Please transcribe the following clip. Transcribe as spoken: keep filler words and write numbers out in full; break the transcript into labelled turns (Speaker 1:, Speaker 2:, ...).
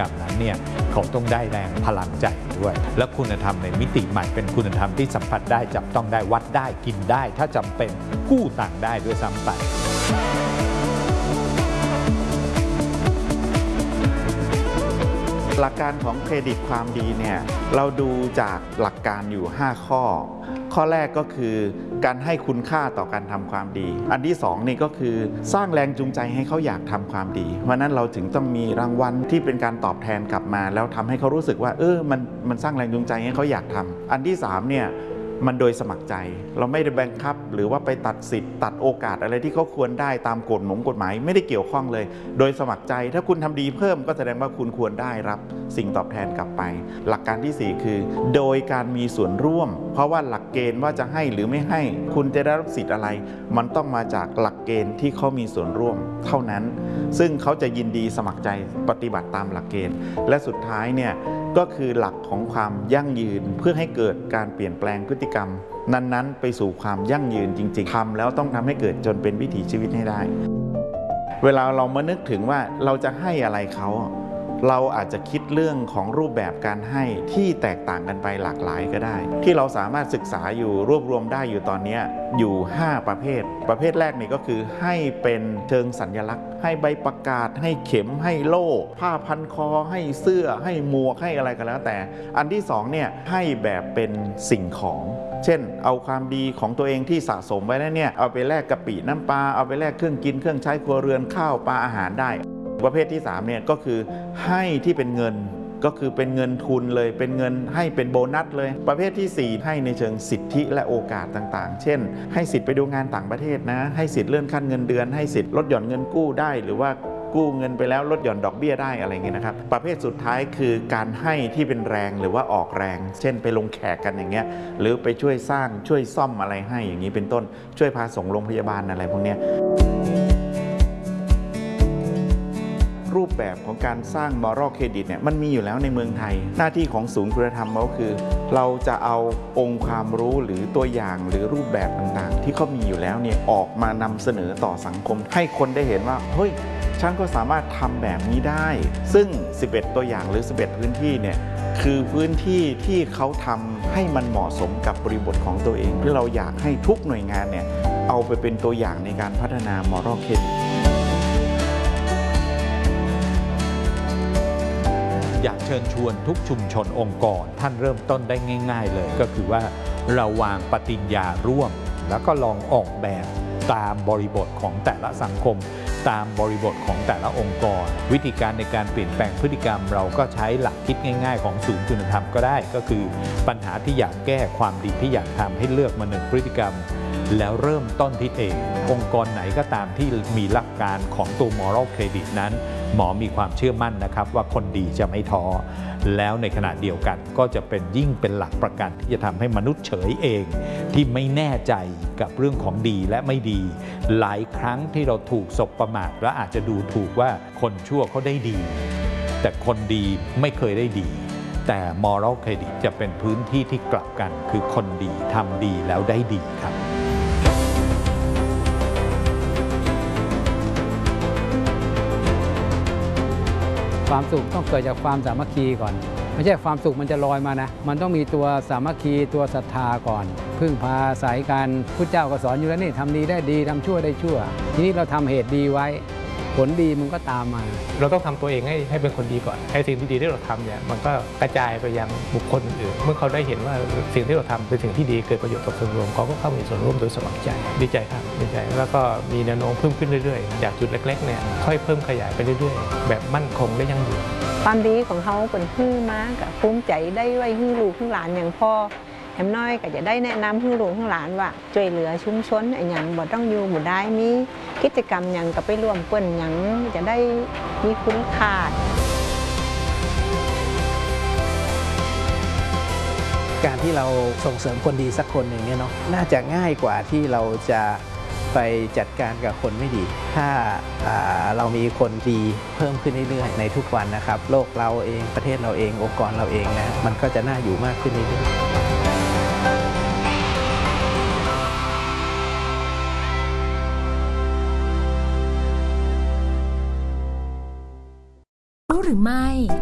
Speaker 1: รรมนั้นเนี่ยเขาต้องได้แรงพลังใจด้วยและคุณธรรมในมิติใหม่เป็นคุณธรรมที่สัมผัสได้จับต้องได้วัดได้กินได้ถ้าจำเป็นกู้ต่างได้ด้วยซ้ำไป
Speaker 2: หลักการของเครดิตความดีเนี่ยเราดูจากหลักการอยู่ห้าข้อข้อแรกก็คือการให้คุณค่าต่อการทำความดีอันที่สองนี่ก็คือสร้างแรงจูงใจให้เขาอยากทำความดีเพราะนั้นเราถึงต้องมีรางวัลที่เป็นการตอบแทนกลับมาแล้วทำให้เขารู้สึกว่าเออมันมันสร้างแรงจูงใจให้เขาอยากทำอันที่สามเนี่ยมันโดยสมัครใจเราไม่ได้บังคับหรือว่าไปตัดสิทธิ์ตัดโอกาสอะไรที่เขาควรได้ตามกฎหมงกฎหมายไม่ได้เกี่ยวข้องเลยโดยสมัครใจถ้าคุณทำดีเพิ่มก็แสดงว่าคุณควรได้รับสิ่งตอบแทนกลับไปหลักการที่สี่คือโดยการมีส่วนร่วมเพราะว่าหลักเกณฑ์ว่าจะให้หรือไม่ให้คุณจะได้รับสิทธิ์อะไรมันต้องมาจากหลักเกณฑ์ที่เขามีส่วนร่วมเท่านั้นซึ่งเขาจะยินดีสมัครใจปฏิบัติตามหลักเกณฑ์และสุดท้ายเนี่ยก็คือหลักของความยั่งยืนเพื่อให้เกิดการเปลี่ยนแปลงพฤติกรรมนั้นๆไปสู่ความยั่งยืนจริงๆทำแล้วต้องทำให้เกิดจนเป็นวิถีชีวิตให้ได้เวลาเรามานึกถึงว่าเราจะให้อะไรเขาเราอาจจะคิดเรื่องของรูปแบบการให้ที่แตกต่างกันไปหลากหลายก็ได้ที่เราสามารถศึกษาอยู่รวบรวมได้อยู่ตอนนี้อยู่ห้าประเภทประเภทแรกนี่ก็คือให้เป็นเชิงสัญลักษณ์ให้ใบประกาศให้เข็มให้โล่ผ้าพันคอให้เสื้อให้หมวกให้อะไรก็แล้วแต่อันที่สองเนี่ยให้แบบเป็นสิ่งของเช่นเอาความดีของตัวเองที่สะสมไว้แล้วเนี่ยเอาไปแลกกะปิน้ำปลาเอาไปแลกเครื่องกินเครื่องใช้ครัวเรือนข้าวปลาอาหารได้ประเภทที่สามเนี่ยก็คือให้ที่เป็นเงินก็คือเป็นเงินทุนเลยเป็นเงินให้เป็นโบนัสเลยประเภทที่สี่ให้ในเชิงสิทธิและโอกาสต่างๆเช่นให้สิทธิ์ไปดูงานต่างประเทศนะให้สิทธิ์เลื่อนขั้นเงินเดือนให้สิทธิ์ลดหย่อนเงินกู้ได้หรือว่ากู้เงินไปแล้วลดหย่อนดอกเบี้ยได้อะไรเงี้ยนะครับประเภทสุดท้ายคือการให้ที่เป็นแรงหรือว่าออกแรงเช่นไปลงแขกกันอย่างเงี้ยหรือไปช่วยสร้างช่วยซ่อมอะไรให้อย่างนี้เป็นต้นช่วยพาส่งโรงพยาบาลอะไรพวกเนี้ยรูปแบบของการสร้าง moral credit เนี่ยมันมีอยู่แล้วในเมืองไทยหน้าที่ของศูนย์คุณธรรมก็คือเราจะเอาองค์ความรู้หรือตัวอย่างหรือรูปแบบต่างๆที่เขามีอยู่แล้วเนี่ยออกมานำเสนอต่อสังคมให้คนได้เห็นว่าเฮ้ยฉันก็สามารถทำแบบนี้ได้ซึ่งสิบเอ็ดตัวอย่างหรือสิบเอ็ดพื้นที่เนี่ยคือพื้นที่ที่เขาทำให้มันเหมาะสมกับบริบทของตัวเองที่เราอยากให้ทุกหน่วยงานเนี่ยเอาไปเป็นตัวอย่างในการพัฒนา moral credit
Speaker 1: อยากเชิญชวนทุกชุมชนองค์กรท่านเริ่มต้นได้ง่ายๆเลยก็คือว่าเราวางปฏิญญาร่วมแล้วก็ลองออกแบบตามบริบทของแต่ละสังคมตามบริบทของแต่ละองค์กรวิธีการในการเปลี่ยนแปลงพฤติกรรมเราก็ใช้หลักคิดง่ายๆของศูนย์คุณธรรมก็ได้ก็คือปัญหาที่อยากแก้ความดีที่อยากทำให้เลือกมาหนึ่งพฤติกรรมแล้วเริ่มต้นที่เององค์กรไหนก็ตามที่มีหลักการของตัว moral credit นั้นหมอมีความเชื่อมั่นนะครับว่าคนดีจะไม่ท้อแล้วในขณะเดียวกันก็จะเป็นยิ่งเป็นหลักประกันที่จะทำให้มนุษย์เฉยเองที่ไม่แน่ใจกับเรื่องของดีและไม่ดีหลายครั้งที่เราถูกสบประมาทและอาจจะดูถูกว่าคนชั่วเขาได้ดีแต่คนดีไม่เคยได้ดีแต่ moral credit จะเป็นพื้นที่ที่กลับกันคือคนดีทำดีแล้วได้ดีครับ
Speaker 3: ความสุขต้องเกิดจากความสามัคคีก่อนไม่ใช่ความสุขมันจะลอยมานะมันต้องมีตัวสามัคคีตัวศรัทธาก่อนพึ่งพาอาศัยกันพุทธเจ้าก็สอนอยู่แล้วนี่ทำดีได้ดีทำชั่วได้ชั่วทีนี้เราทำเหตุดีไว้ผลดีมันก็ตามมา
Speaker 4: เราต้องทำตัวเองให้ให้เป็นคนดีก่อนให้สิ่งที่ดีที่เราทำเนี่ยมันก็กระจายไปยังบุคคลอื่นเมื่อเขาได้เห็นว่าสิ่งที่เราทำเป็นสิ่งที่ดีเกิดประโยชน์ต่อส่วนรวมเขาก็เข้ามีส่วนร่วมโดยสมัครใจดีใจครับดีใจแล้วก็มีแนวโน้มเพิ่มขึ้นเรื่อยๆจากจุดเล็กๆเนี่ยค่อยเพิ่มขยายไปเรื่อยๆแบบมั่นคงและยั่งยืน
Speaker 5: ความดีของเขาเป็นฮื้อมากับภูมิใจได้ไว้ฮื้อลูกฮื้อหลานอย่างพ่อแถมน้อยก็จะได้แนะนำฮื้อลูกฮื้อหลานว่าช่วยเหลือชุมชนอย่างบ่ต้องอยู่บ่ได้มีกิจกรรมอย่างกับไปร่วมเปิ้นอย่างจะได้มีคุณค่า
Speaker 6: การที่เราส่งเสริมคนดีสักคนหนึ่งเนี่ยเนาะน่าจะง่ายกว่าที่เราจะไปจัดการกับคนไม่ดีถ้าเรามีคนดีเพิ่มขึ้นเรื่อยๆในทุกวันนะครับโลกเราเองประเทศเราเององค์กรเราเองนะมันก็จะน่าอยู่มากขึ้นเรื่อยๆ